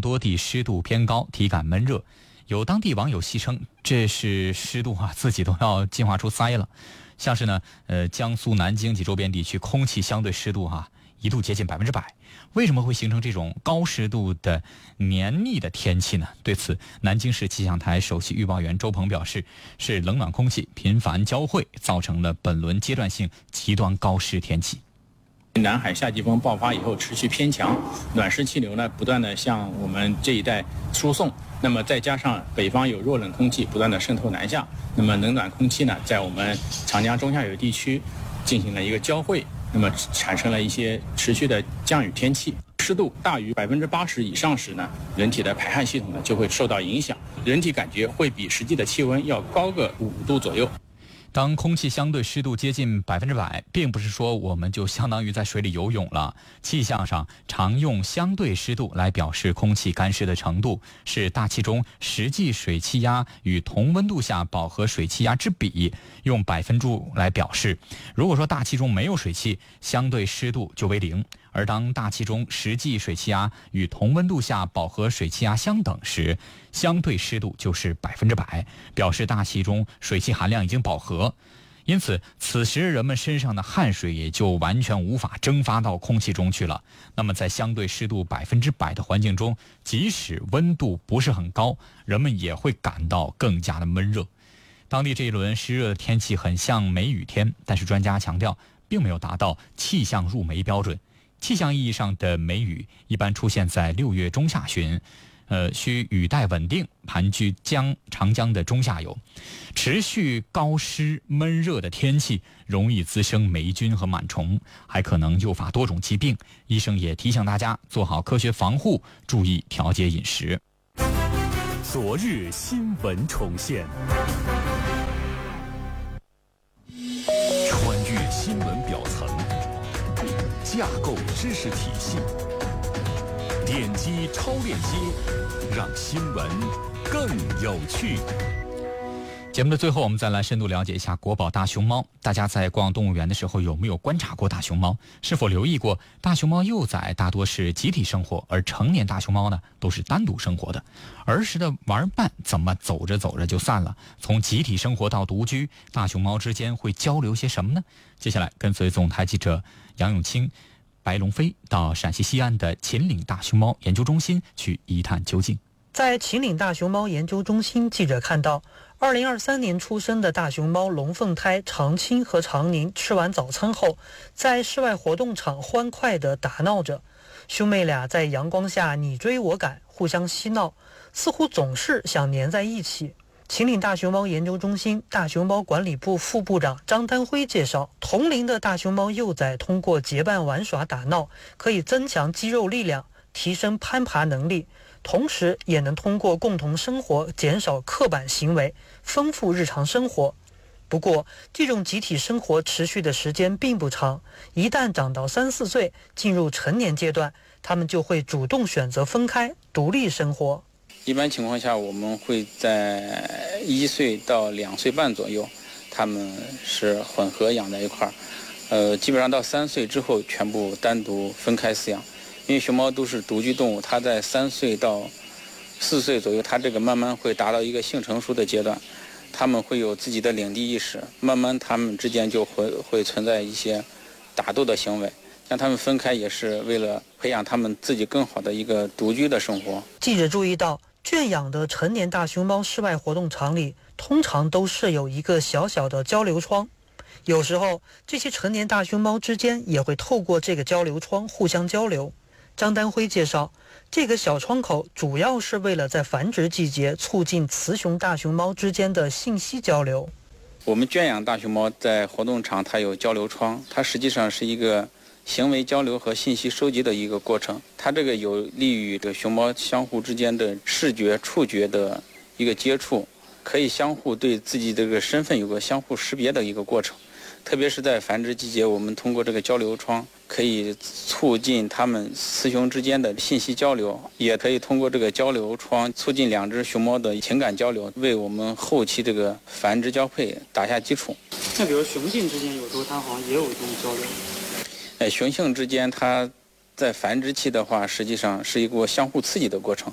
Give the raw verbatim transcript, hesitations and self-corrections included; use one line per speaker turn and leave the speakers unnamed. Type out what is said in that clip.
多地湿度偏高，体感闷热。有当地网友戏称，这是湿度啊，自己都要进化出腮了。像是呢，呃，江苏南京及周边地区空气相对湿度哈、啊、一度接近百分之百。为什么会形成这种高湿度的黏腻的天气呢？对此，南京市气象台首席预报员周鹏表示，是冷暖空气频繁交汇，造成了本轮阶段性极端高湿天气。
南海夏季风爆发以后持续偏强，暖湿气流呢不断的向我们这一带输送，那么再加上北方有弱冷空气不断的渗透南下，那么冷暖空气呢在我们长江中下游地区进行了一个交汇，那么产生了一些持续的降雨天气。湿度大于百分之八十以上时呢，人体的排汗系统呢就会受到影响，人体感觉会比实际的气温要高个五度左右。
当空气相对湿度接近百分之百，并不是说我们就相当于在水里游泳了。气象上常用相对湿度来表示空气干湿的程度，是大气中实际水气压与同温度下饱和水气压之比，用百分柱来表示。如果说大气中没有水汽，相对湿度就为零。而当大气中实际水气压与同温度下饱和水气压相等时，相对湿度就是百分之百，表示大气中水汽含量已经饱和。因此，此时人们身上的汗水也就完全无法蒸发到空气中去了。那么，在相对湿度百分之百的环境中，即使温度不是很高，人们也会感到更加的闷热。当地这一轮湿热的天气很像梅雨天，但是专家强调，并没有达到气象入梅标准。气象意义上的梅雨一般出现在六月中下旬，呃，需雨带稳定，盘踞江长江的中下游。持续高湿闷热的天气容易滋生霉菌和螨虫，还可能诱发多种疾病。医生也提醒大家做好科学防护，注意调节饮食。
昨日新闻重现，穿越新闻表层，架构知识体系，点击超链接，让新闻更有趣。
节目的最后，我们再来深度了解一下国宝大熊猫。大家在逛动物园的时候，有没有观察过大熊猫？是否留意过大熊猫幼崽大多是集体生活，而成年大熊猫呢，都是单独生活的？儿时的玩伴怎么走着走着就散了？从集体生活到独居，大熊猫之间会交流些什么呢？接下来跟随总台记者杨永清、白龙飞到陕西西安的秦岭大熊猫研究中心去一探究竟。
在秦岭大熊猫研究中心，记者看到二零二三年出生的大熊猫龙凤胎长青和长宁吃完早餐后，在室外活动场欢快地打闹着。兄妹俩在阳光下你追我赶，互相嬉闹，似乎总是想黏在一起。秦岭大熊猫研究中心大熊猫管理部副部长张丹辉介绍，同龄的大熊猫幼崽通过结伴玩耍打闹，可以增强肌肉力量，提升攀爬能力，同时也能通过共同生活减少刻板行为，丰富日常生活。不过，这种集体生活持续的时间并不长，一旦长到三四岁，进入成年阶段，他们就会主动选择分开，独立生活。
一般情况下，我们会在一岁到两岁半左右，他们是混合养在一块儿。呃，基本上到三岁之后，全部单独分开饲养。因为熊猫都是独居动物，它在三岁到四岁左右，它这个慢慢会达到一个性成熟的阶段，它们会有自己的领地意识，慢慢它们之间就会会存在一些打斗的行为。让它们分开也是为了培养它们自己更好的一个独居的生活。
记者注意到，圈养的成年大熊猫室外活动场里通常都设有一个小小的交流窗，有时候这些成年大熊猫之间也会透过这个交流窗互相交流。张丹辉介绍，这个小窗口主要是为了在繁殖季节促进雌雄大熊猫之间的信息交流。
我们圈养大熊猫在活动场它有交流窗，它实际上是一个行为交流和信息收集的一个过程，它这个有利于这个熊猫相互之间的视觉触觉的一个接触，可以相互对自己这个身份有个相互识别的一个过程。特别是在繁殖季节，我们通过这个交流窗可以促进它们雌雄之间的信息交流，也可以通过这个交流窗促进两只熊猫的情感交流，为我们后期这个繁殖交配打下基础。
那比如雄性之间有时候它好像也有一种交流。
哎，雄性之间它在繁殖期的话，实际上是一个相互刺激的过程。